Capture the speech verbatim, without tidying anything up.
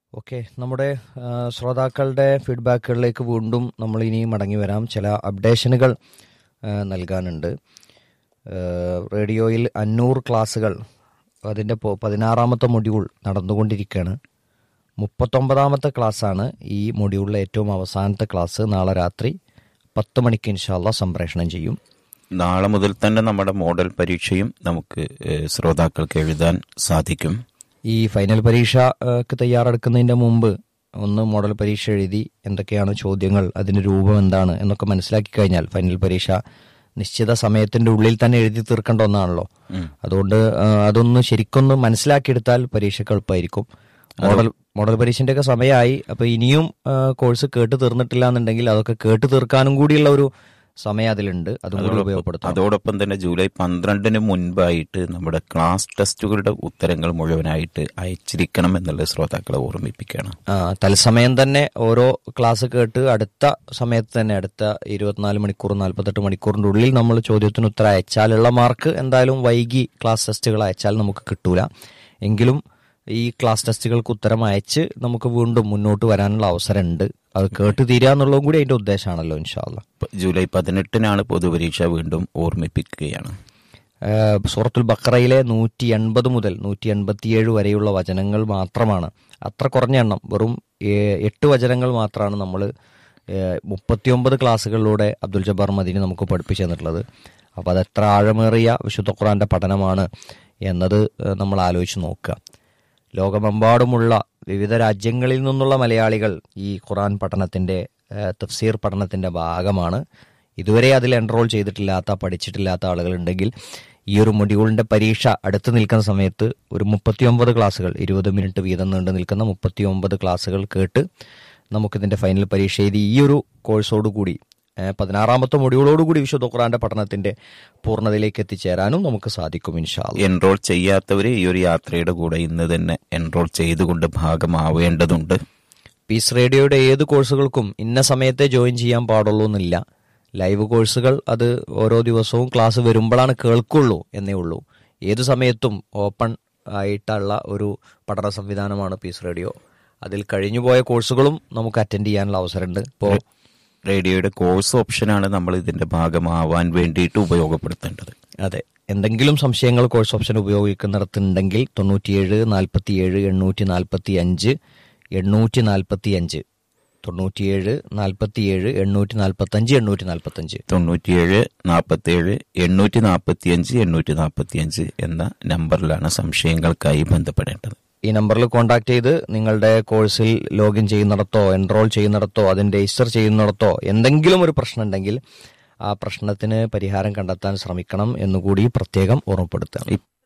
Okay, നമ്മുടെ ആ, ശ്രോതാക്കളുടെ ഫീഡ്ബാക്കുകളിലേക്ക് വീണ്ടും നമ്മൾ ഇനി മടങ്ങി വരാം. ചില അപ്ഡേഷനുകൾ ആ, നൽകാനുണ്ട്. ആ, റേഡിയോയിൽ അഞ്ഞൂറ് ക്ലാസ്സുകൾ അതിൻ്റെ പോ- പതിനാറാമത്തെ മൊഡ്യൂൾ നടന്നുകൊണ്ടിരിക്കുകയാണ്. മുപ്പത്തൊമ്പതാമത്തെ ക്ലാസ്സാണ് ഈ മൊഡ്യൂളിലെ ഏറ്റവും അവസാനത്തെ ക്ലാസ്. നാളെ രാത്രി പത്ത് മണിക്ക് ഇൻഷാല്ലാ സംപ്രേഷണം ചെയ്യും. നാളെ മുതൽ തന്നെ നമ്മുടെ മോഡൽ പരീക്ഷയും നമുക്ക് ഏഹ്, ശ്രോതാക്കൾക്ക് എഴുതാൻ സാധിക്കും. ഈ ഫൈനൽ പരീക്ഷയ്ക്ക് തയ്യാറെടുക്കുന്നതിൻ്റെ മുമ്പ് ഒന്ന് മോഡൽ പരീക്ഷ എഴുതി എന്തൊക്കെയാണ് ചോദ്യങ്ങൾ, അതിൻ്റെ രൂപം എന്താണ് എന്നൊക്കെ മനസ്സിലാക്കി കഴിഞ്ഞാൽ ഫൈനൽ പരീക്ഷ നിശ്ചിത സമയത്തിന്റെ ഉള്ളിൽ തന്നെ എഴുതി തീർക്കേണ്ട ഒന്നാണല്ലോ. അതുകൊണ്ട് ആ, അതൊന്ന് ശരിക്കൊന്ന് മനസ്സിലാക്കിയെടുത്താൽ പരീക്ഷയ്ക്ക് എളുപ്പമായിരിക്കും. മോഡൽ മോഡൽ പരീക്ഷന്റെ ഒക്കെ സമയമായി. അപ്പൊ ഇനിയും ആ, കോഴ്സ് കേട്ട് തീർന്നിട്ടില്ല എന്നുണ്ടെങ്കിൽ അതൊക്കെ കേട്ട് തീർക്കാനും കൂടിയുള്ള ഒരു സമയം അതിലുണ്ട്. അതും കൂടി ഉപയോഗപ്പെടുത്താം. അതോടൊപ്പം തന്നെ ജൂലൈ പന്ത്രണ്ടിന് മുൻപായിട്ട് നമ്മുടെ ക്ലാസ് ടെസ്റ്റുകളുടെ ഉത്തരങ്ങൾ മുഴുവനായിട്ട് അയച്ചിരിക്കണം എന്നുള്ള ശ്രോതാക്കളെ ഓർമ്മിപ്പിക്കണം. ആ, തത്സമയം തന്നെ ഓരോ ക്ലാസ് കേട്ട് അടുത്ത സമയത്ത് തന്നെ അടുത്ത ഇരുപത്തിനാല് മണിക്കൂർ നാൽപ്പത്തെട്ട് മണിക്കൂറിന്റെ ഉള്ളിൽ നമ്മൾ ചോദ്യത്തിന് ഉത്തരം അയച്ചാലുള്ള മാർക്ക് എന്തായാലും വൈകി ക്ലാസ് ടെസ്റ്റുകൾ അയച്ചാൽ നമുക്ക് കിട്ടൂല. എങ്കിലും ഈ ക്ലാസ് ടെസ്റ്റുകൾക്ക് ഉത്തരം അയച്ച് നമുക്ക് വീണ്ടും മുന്നോട്ട് വരാനുള്ള അവസരമുണ്ട്. അത് കേട്ട് തീരാന്നുള്ളതും കൂടി അതിന്റെ ഉദ്ദേശമാണല്ലോ. ഇൻഷാ അല്ലാ ജൂലൈ പതിനെട്ടിനാണ് പൊതുപരീക്ഷ, വീണ്ടും ഓർമ്മിപ്പിക്കുകയാണ്. സൂറത്തുൽ ബഖറയിലെ നൂറ്റി എൺപത് മുതൽ നൂറ്റി എൺപത്തിയേഴ് വരെയുള്ള വചനങ്ങൾ മാത്രമാണ്. അത്ര കുറഞ്ഞ എണ്ണം, വെറും ഏ- എട്ട് വചനങ്ങൾ മാത്രമാണ് നമ്മൾ മുപ്പത്തിയൊമ്പത് ക്ലാസ്സുകളിലൂടെ അബ്ദുൽ ജബ്ബാർ മദീനി നമുക്ക് പഠിപ്പിച്ചു തന്നിട്ടുള്ളത്. അപ്പോൾ അത് എത്ര ആഴമേറിയ വിശുദ്ധ ഖുർആന്റെ പഠനമാണ് എന്നത് ഏഹ്, നമ്മൾ ആലോചിച്ച് നോക്കുക. ലോകമെമ്പാടുമുള്ള വിവിധ രാജ്യങ്ങളിൽ നിന്നുള്ള മലയാളികൾ ഈ ഖുർആൻ പഠനത്തിന്റെ ഏഹ്, തഫ്സീർ പഠനത്തിന്റെ ഭാഗമാണ്. ഇതുവരെ അതിൽ എൻറോൾ ചെയ്തിട്ടില്ലാത്ത പഠിച്ചിട്ടില്ലാത്ത ആളുകളുണ്ടെങ്കിൽ ഈ ഒരു മൊഡ്യൂളിന്റെ പരീക്ഷ അടുത്ത് നിൽക്കുന്ന സമയത്ത് ഒരു മുപ്പത്തിയൊമ്പത് ക്ലാസ്സുകൾ ഇരുപത് മിനിറ്റ് വീതം നീണ്ടു നിൽക്കുന്ന മുപ്പത്തിയൊമ്പത് ക്ലാസ്സുകൾ കേട്ട് നമുക്കിതിന്റെ ഫൈനൽ പരീക്ഷ എഴുതി ഈ ഒരു കോഴ്സോടുകൂടി ഏഹ്, പതിനാറാമത്തെ മൊഡ്യൂളോടുകൂടി വിശുദ്ധ ഖുർആന്റെ പഠനത്തിന്റെ പൂർണ്ണതയിലേക്ക് എത്തിച്ചേരാനും നമുക്ക് സാധിക്കും ഇൻഷാ അല്ലാ. എൻറോൾ ചെയ്യാത്തവര് ഈ ഒരു യാത്രയുടെ കൂടെ ഇന്ന് തന്നെ എൻറോൾ ചെയ്തുകൊണ്ട് ഭാഗമാവേണ്ടതുണ്ട്. പീസ് റേഡിയോയുടെ ഏത് കോഴ്സുകൾക്കും ഇന്ന സമയത്തെ ജോയിൻ ചെയ്യാൻ പാടുള്ളൂ എന്നില്ല. ലൈവ് കോഴ്സുകൾ അത് ഓരോ ദിവസവും ക്ലാസ് വരുമ്പോഴാണ് കേൾക്കുള്ളൂ എന്നേ ഉള്ളൂ. ഏതു സമയത്തും ഓപ്പൺ ആയിട്ടുള്ള ഒരു പഠന സംവിധാനമാണ് പീസ് റേഡിയോ. അതിൽ കഴിഞ്ഞുപോയ കോഴ്സുകളും നമുക്ക് അറ്റൻഡ് ചെയ്യാനുള്ള അവസരമുണ്ട്. ഇപ്പോൾ റേഡിയോയുടെ കോഴ്സ് ഓപ്ഷനാണ് നമ്മൾ ഇതിന്റെ ഭാഗമാവാൻ വേണ്ടിയിട്ട് ഉപയോഗപ്പെടുത്തേണ്ടത്. അതെ, എന്തെങ്കിലും സംശയങ്ങൾ കോഴ്സ് ഓപ്ഷൻ ഉപയോഗിക്കുന്നിടത്തുണ്ടെങ്കിൽ തൊണ്ണൂറ്റിയേഴ് നാൽപ്പത്തിയേഴ് എണ്ണൂറ്റി നാൽപ്പത്തി അഞ്ച് എണ്ണൂറ്റി നാൽപ്പത്തി അഞ്ച് തൊണ്ണൂറ്റിയേഴ് നാൽപ്പത്തിയേഴ് എണ്ണൂറ്റി നാൽപ്പത്തി അഞ്ച് എണ്ണൂറ്റി നാൽപ്പത്തി അഞ്ച് തൊണ്ണൂറ്റിയേഴ് നാൽപ്പത്തിയേഴ് എണ്ണൂറ്റി നാൽപ്പത്തി അഞ്ച് എണ്ണൂറ്റി നാൽപ്പത്തി അഞ്ച് എന്ന നമ്പറിലാണ് സംശയങ്ങൾക്കായി ബന്ധപ്പെടേണ്ടത്. ഈ നമ്പറിൽ കോൺടാക്ട് ചെയ്ത് നിങ്ങളുടെ കോഴ്സിൽ ലോഗിൻ ചെയ്യുന്നിടത്തോ എൻറോൾ ചെയ്യുന്നിടത്തോ അതിന് രജിസ്റ്റർ ചെയ്യുന്നിടത്തോ എന്തെങ്കിലും ഒരു പ്രശ്നം ഉണ്ടെങ്കിൽ ആ പ്രശ്നത്തിന് പരിഹാരം കണ്ടെത്താൻ ശ്രമിക്കണം എന്നുകൂടി പ്രത്യേകം ഓർമ്മപ്പെടുത്തുകയാണ്.